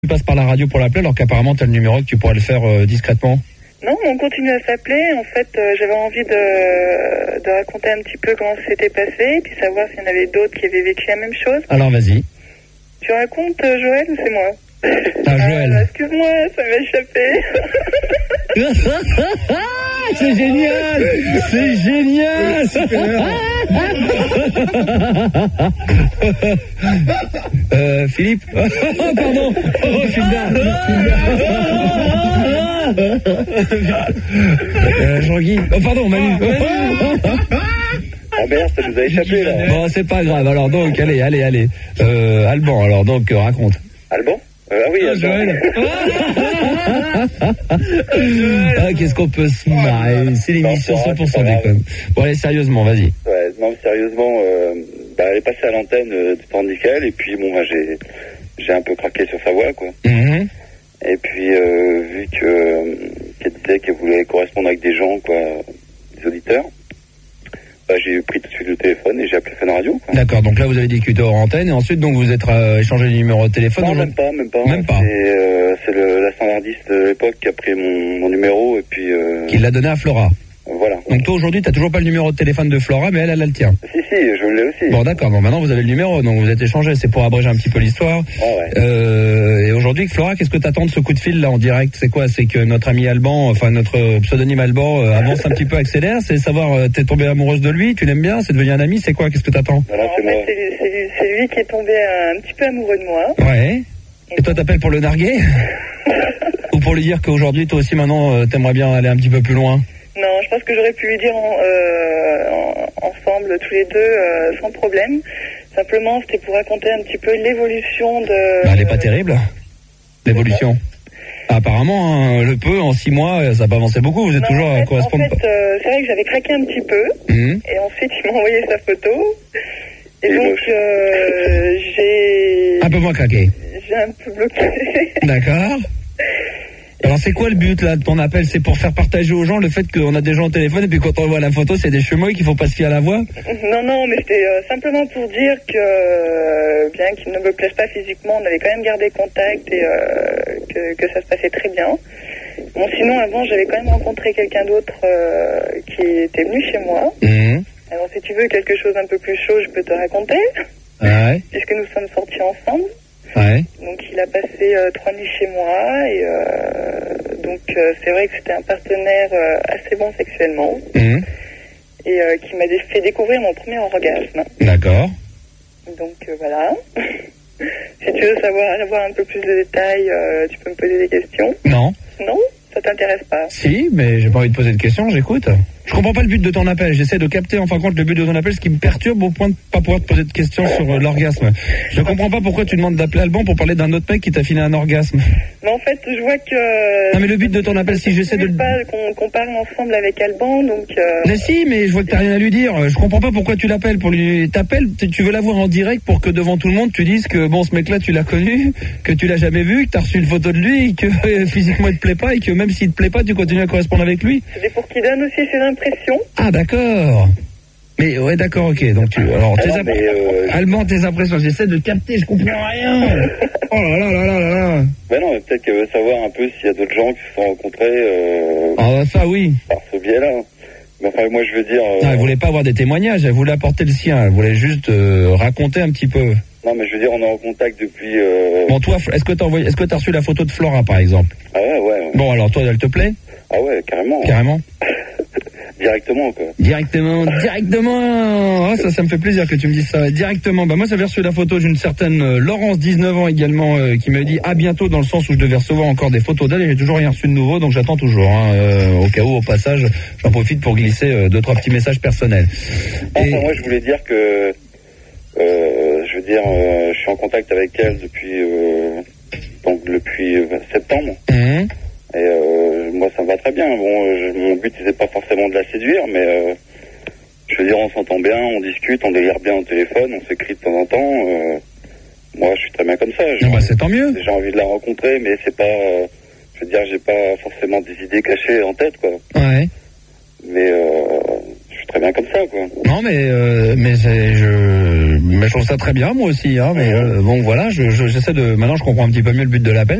Tu passes par la radio pour l'appeler alors qu'apparemment tu as le numéro que tu pourrais le faire discrètement. Non, on continue à s'appeler. En fait, j'avais envie de raconter un petit peu comment ça s'était passé, puis savoir s'il y en avait d'autres qui avaient vécu la même chose. Alors vas-y. Tu racontes Joël ou c'est moi? Joël. Excuse-moi, ça m'a échappé. C'est génial. C'est génial. Philippe. Pardon. Jean-Guy. Pardon, Manu. Ah merde, ça nous a échappé là. Bon, c'est pas grave. Alors donc, allez. Alban, alors donc, raconte. Alban? Ah oui, Joël. Qu'est-ce qu'on peut se marrer. C'est l'émission 100% déconne. Bon, allez, sérieusement, vas-y. Ouais, non, sérieusement, elle est passée à l'antenne du Pornical et puis bon, j'ai un peu craqué sur sa voix, quoi. Mm-hmm. Et puis, vu qu'elle disait qu'elle voulait correspondre avec des gens, quoi, des auditeurs, j'ai pris tout de suite le téléphone et j'ai appelé Fun Radio, quoi. D'accord, donc là vous avez discuté hors antenne et ensuite donc vous êtes échangé le numéro de téléphone. Non, même pas. C'est la standardiste de l'époque qui a pris mon numéro et puis... Qui l'a donné à Flora. Voilà. Donc toi aujourd'hui t'as toujours pas le numéro de téléphone de Flora, mais elle a le tien. Si, je l'ai aussi. Bon d'accord, bon maintenant vous avez le numéro, donc vous êtes échangé, c'est pour abréger un petit peu l'histoire. Ah ouais. Et aujourd'hui Flora, qu'est-ce que t'attends de ce coup de fil là en direct? C'est quoi? C'est que notre ami Alban, enfin notre pseudonyme Alban avance un petit peu, accélère, c'est savoir t'es tombée amoureuse de lui, tu l'aimes bien, c'est devenu un ami, c'est quoi? Qu'est-ce que t'attends? Alors, En fait, c'est lui qui est tombé un petit peu amoureux de moi. Ouais. Et toi t'appelles pour le narguer? Ou pour lui dire qu'aujourd'hui toi aussi maintenant t'aimerais bien aller un petit peu plus loin? Non, je pense que j'aurais pu lui dire ensemble, tous les deux, sans problème. Simplement, c'était pour raconter un petit peu l'évolution de... Elle est pas terrible, l'évolution. Apparemment, le peu, en 6 mois, ça n'a pas avancé beaucoup. Vous êtes toujours à correspondre. En fait, c'est vrai que j'avais craqué un petit peu. Et ensuite, il m'a envoyé sa photo. Et donc, j'ai... Un peu moins craqué. J'ai un peu bloqué. D'accord. Alors c'est quoi le but là de ton appel? C'est pour faire partager aux gens le fait qu'on a des gens au téléphone et puis quand on voit la photo c'est des chemouilles qu'il faut pas se fier à la voix? Non, mais c'était simplement pour dire que bien qu'il ne me plaise pas physiquement, on avait quand même gardé contact et que ça se passait très bien. Bon, sinon avant j'avais quand même rencontré quelqu'un d'autre qui était venu chez moi. Alors si tu veux quelque chose un peu plus chaud, je peux te raconter. Ouais. Puisque nous sommes sortis ensemble. Ouais. Donc il a passé 3 nuits chez moi et donc c'est vrai que c'était un partenaire assez bon sexuellement et qui m'a fait découvrir mon premier orgasme. D'accord. Donc voilà. Si tu veux avoir un peu plus de détails, tu peux me poser des questions. Non. Non? Ça t'intéresse pas? Si, mais j'ai pas envie de poser de questions, j'écoute. Je comprends pas le but de ton appel. J'essaie de capter en fin de compte le but de ton appel, ce qui me perturbe au point de pas pouvoir te poser de questions sur l'orgasme. Je comprends pas pourquoi tu demandes d'appeler Alban pour parler d'un autre mec qui t'a filé un orgasme. Mais en fait, je vois que... Non mais le but de ton appel, si j'essaie de... pas qu'on parle ensemble avec Alban, donc... Mais si, mais je vois que t'as rien à lui dire. Je comprends pas pourquoi tu l'appelles. T'appelles, tu veux l'avoir en direct pour que devant tout le monde tu dises que bon, ce mec-là tu l'as connu, que tu l'as jamais vu, que t'as reçu une photo de lui, que physiquement il te plaît pas et que même s'il te plaît pas, tu continues à correspondre avec lui. C'est pour qu'il donne aussi ses impressions. Ah d'accord. Mais ouais d'accord, ok. Donc alors Alban, tes impressions, j'essaie de capter, je comprends rien. Oh là là là là là là. Ben non, peut-être qu'elle veut savoir un peu s'il y a d'autres gens qui se sont rencontrés. Ah ça oui. Par ce biais-là. Mais enfin moi je veux dire. Non, elle voulait pas avoir des témoignages, elle voulait apporter le sien, elle voulait juste raconter un petit peu. Non mais je veux dire on est en contact depuis. Bon toi, est-ce que t'as reçu la photo de Flora par exemple? Ah ouais. Bon alors toi elle te plaît? Ah ouais, carrément. Carrément. Directement quoi. Directement. Ah, ça me fait plaisir que tu me dises ça. Directement. Bah moi j'avais reçu la photo d'une certaine Laurence, 19 ans également, qui me dit à bientôt, dans le sens où je devais recevoir encore des photos d'elle et j'ai toujours rien reçu de nouveau, donc j'attends toujours. Au cas où, au passage, j'en profite pour glisser 2-3 petits messages personnels. Enfin, moi je voulais dire que je suis en contact avec elle depuis septembre. Et moi ça me va très bien. Bon, mon but c'était pas forcément de la séduire, mais je veux dire on s'entend bien, on discute, on délire bien au téléphone, on s'écrit de temps en temps. Moi je suis très bien comme ça. C'est tant mieux. J'ai envie de la rencontrer, mais c'est pas, je veux dire j'ai pas forcément des idées cachées en tête quoi. Ouais. Mais je suis très bien comme ça, quoi. Non, mais je trouve ça très bien, moi aussi, hein, mais bon, voilà, j'essaie de, maintenant je comprends un petit peu mieux le but de l'appel.